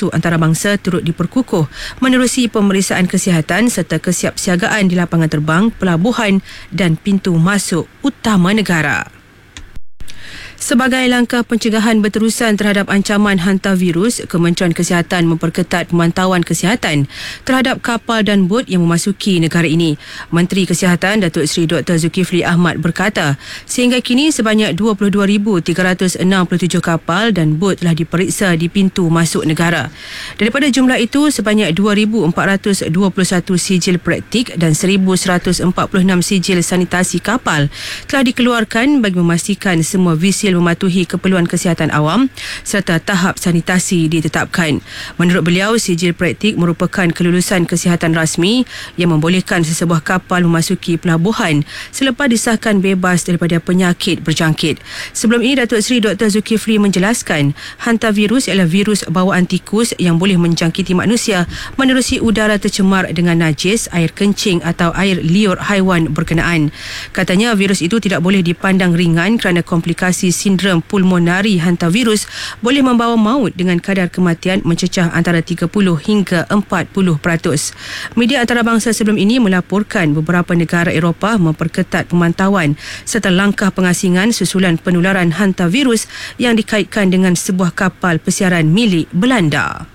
masuk antarabangsa turut diperkukuh menerusi pemeriksaan kesihatan serta kesiapsiagaan di lapangan terbang, pelabuhan dan pintu masuk utama negara. Sebagai langkah pencegahan berterusan terhadap ancaman hantavirus, Kementerian Kesihatan memperketat pemantauan kesihatan terhadap kapal dan bot yang memasuki negara ini. Menteri Kesihatan Datuk Seri Dr. Zulkifli Ahmad berkata, sehingga kini sebanyak 22,367 kapal dan bot telah diperiksa di pintu masuk negara. Daripada jumlah itu, sebanyak 2,421 sijil praktik dan 1,146 sijil sanitasi kapal telah dikeluarkan bagi memastikan semua visil mematuhi keperluan kesihatan awam serta tahap sanitasi ditetapkan. Menurut beliau, sijil praktik merupakan kelulusan kesihatan rasmi yang membolehkan sesebuah kapal memasuki pelabuhan selepas disahkan bebas daripada penyakit berjangkit. Sebelum ini, Datuk Seri Dr. Zulkifli menjelaskan, hantavirus ialah virus bawaan tikus yang boleh menjangkiti manusia menerusi udara tercemar dengan najis, air kencing atau air liur haiwan berkenaan. Katanya, virus itu tidak boleh dipandang ringan kerana komplikasi sindrom pulmonari hantavirus boleh membawa maut dengan kadar kematian mencecah antara 30 hingga 40%. Media antarabangsa sebelum ini melaporkan beberapa negara Eropah memperketat pemantauan serta langkah pengasingan susulan penularan hantavirus yang dikaitkan dengan sebuah kapal pesiaran milik Belanda.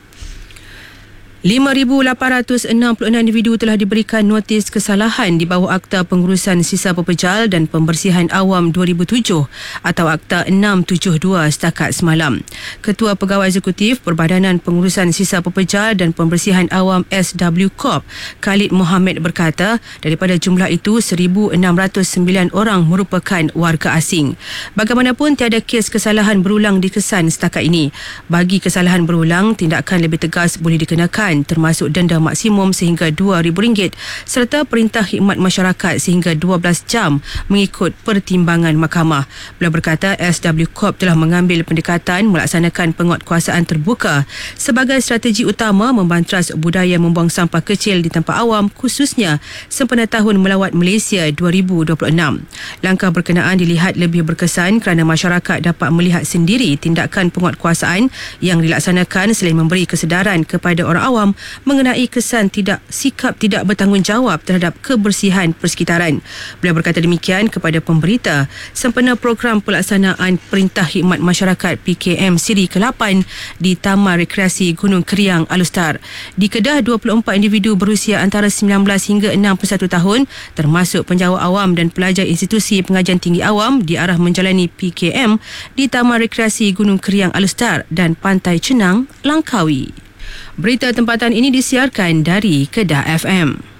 5,866 individu telah diberikan notis kesalahan di bawah Akta Pengurusan Sisa Pepejal dan Pembersihan Awam 2007 atau Akta 672 setakat semalam. Ketua Pegawai Eksekutif Perbadanan Pengurusan Sisa Pepejal dan Pembersihan Awam SW Corp, Khalid Mohamed berkata, daripada jumlah itu 1,609 orang merupakan warga asing. Bagaimanapun, tiada kes kesalahan berulang dikesan setakat ini. Bagi kesalahan berulang, tindakan lebih tegas boleh dikenakan, termasuk denda maksimum sehingga RM2,000 serta perintah khidmat masyarakat sehingga 12 jam mengikut pertimbangan mahkamah. Beliau berkata SW Corp telah mengambil pendekatan melaksanakan penguatkuasaan terbuka sebagai strategi utama membantras budaya membuang sampah kecil di tempat awam, khususnya sempena Tahun Melawat Malaysia 2026. Langkah berkenaan dilihat lebih berkesan kerana masyarakat dapat melihat sendiri tindakan penguatkuasaan yang dilaksanakan selain memberi kesedaran kepada orang awam mengenai kesan sikap tidak bertanggungjawab terhadap kebersihan persekitaran. Beliau berkata demikian kepada pemberita sempena program pelaksanaan Perintah Khidmat Masyarakat PKM Siri ke-8 di Taman Rekreasi Gunung Keriang Alustar. Di Kedah, 24 individu berusia antara 19 hingga 61 tahun termasuk penjawat awam dan pelajar institusi pengajian tinggi awam diarah menjalani PKM di Taman Rekreasi Gunung Keriang Alustar dan Pantai Cenang, Langkawi. Berita tempatan ini disiarkan dari Kedah FM.